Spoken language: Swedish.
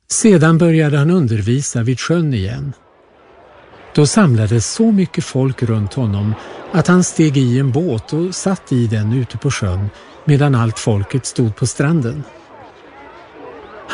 Sedan började han undervisa vid sjön igen. Då samlades så mycket folk runt honom att han steg i en båt och satt i den ute på sjön medan allt folket stod på stranden.